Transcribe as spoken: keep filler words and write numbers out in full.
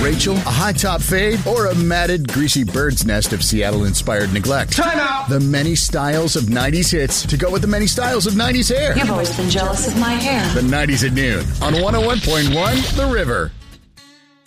Rachel, a high-top fade, or a matted, greasy bird's nest of Seattle-inspired neglect. Time out! The many styles of nineties hits to go with the many styles of nineties hair. You've always been jealous of my hair. The nineties at noon on one oh one point one The River.